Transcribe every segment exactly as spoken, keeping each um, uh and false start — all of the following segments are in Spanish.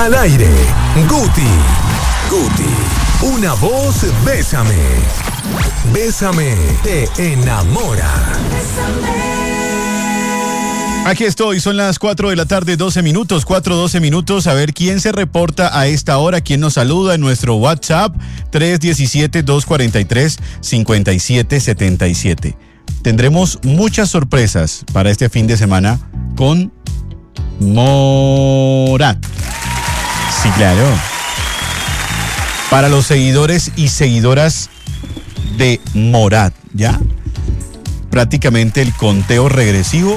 al aire. Guti. Guti. Una voz, bésame. Bésame, te enamora. Aquí estoy, son las cuatro de la tarde, doce minutos, cuatro, doce minutos. A ver quién se reporta a esta hora, quién nos saluda en nuestro WhatsApp tres uno siete, dos cuatro tres, cinco siete siete siete. Tendremos muchas sorpresas para este fin de semana con Morat. Sí, claro. Para los seguidores y seguidoras de Morat, ¿ya? Prácticamente el conteo regresivo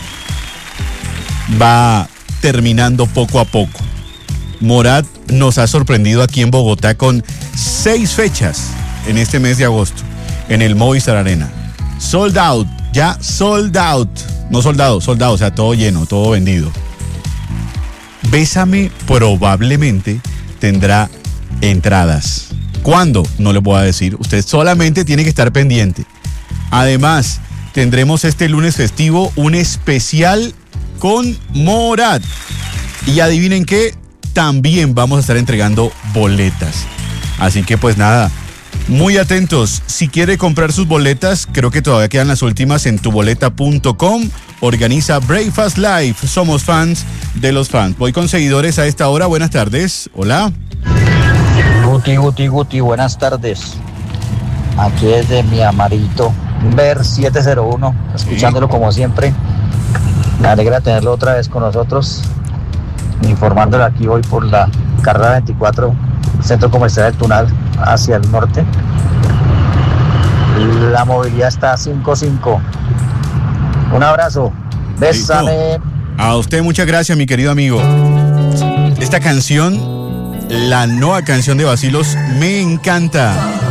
va terminando poco a poco. Morat nos ha sorprendido aquí en Bogotá con seis fechas en este mes de agosto en el Movistar Arena. Sold out, ya sold out. No soldado, soldado, o sea, todo lleno, todo vendido. Bésame probablemente tendrá entradas. ¿Cuándo? No le voy a decir. Usted solamente tiene que estar pendiente. Además, tendremos este lunes festivo un especial con Morat. Y adivinen qué, también vamos a estar entregando boletas. Así que pues nada, muy atentos. Si quiere comprar sus boletas, creo que todavía quedan las últimas en tu boleta punto com. Organiza Breakfast Live. Somos fans de los fans. Voy con seguidores a esta hora. Buenas tardes. Hola. Guti, Guti, Guti, buenas tardes. Aquí desde mi amarito Ver siete cero uno, escuchándolo como siempre. Me alegra tenerlo otra vez con nosotros, informándole aquí hoy por la carrera veinticuatro, Centro Comercial del Tunal, hacia el norte. La movilidad está a cinco cinco. Un abrazo, bésame. A usted muchas gracias, mi querido amigo. Esta canción, la nueva canción de Bacilos, me encanta.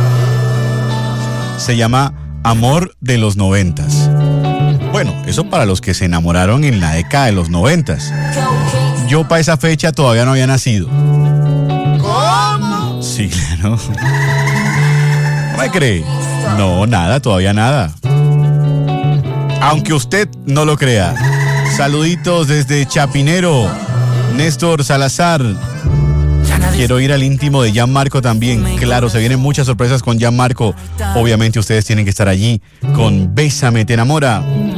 Se llama Amor de los Noventas. Bueno, eso para los que se enamoraron en la década de los noventas. Yo para esa fecha todavía no había nacido. ¿Cómo? Sí, claro. ¿No me cree? No, nada, todavía nada. Aunque usted no lo crea. Saluditos desde Chapinero, Néstor Salazar. Quiero ir al íntimo de Gianmarco también. Claro, se vienen muchas sorpresas con Gianmarco. Obviamente ustedes tienen que estar allí con Bésame, te enamora.